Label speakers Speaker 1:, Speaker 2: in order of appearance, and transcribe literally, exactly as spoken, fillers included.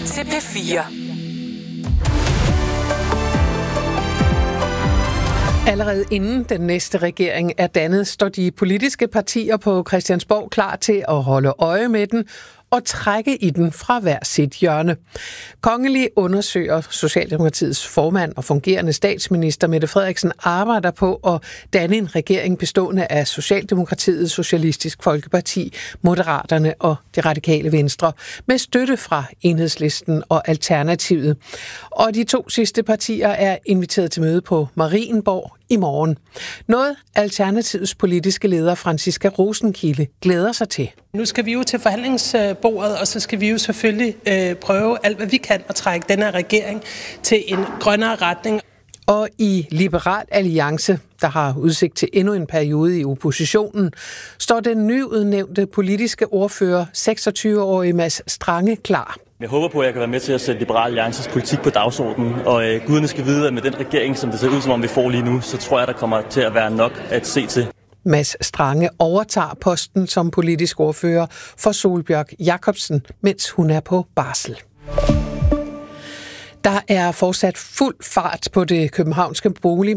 Speaker 1: til P fire.
Speaker 2: Allerede inden den næste regering er dannet, står de politiske partier på Christiansborg klar til at holde øje med den og trække i den fra hver sit hjørne. Kongelig undersøger Socialdemokratiets formand og fungerende statsminister Mette Frederiksen arbejder på at danne en regering bestående af Socialdemokratiet, Socialistisk Folkeparti, Moderaterne og Det Radikale Venstre, med støtte fra Enhedslisten og Alternativet. Og de to sidste partier er inviteret til møde på Marienborg i morgen. Noget Alternativets politiske leder Franciska Rosenkilde glæder sig til.
Speaker 3: Nu skal vi jo til forhandlingsbordet, og så skal vi jo selvfølgelig øh, prøve alt, hvad vi kan at trække den her regering til en grønnere retning.
Speaker 2: Og i Liberal Alliance, der har udsigt til endnu en periode i oppositionen, står den nyudnævnte politiske ordfører, seksogtyve-årige Mads Strange, klar.
Speaker 4: Jeg håber på, at jeg kan være med til at sætte Liberal Alliances politik på dagsordenen, og øh, guderne skal vide, at med den regering, som det ser ud som om vi får lige nu, så tror jeg, der kommer til at være nok at se til.
Speaker 2: Mads Strange overtager posten som politisk ordfører for Sólbjørg Jacobsen, mens hun er på barsel. Der er fortsat fuld fart på det københavnske bolig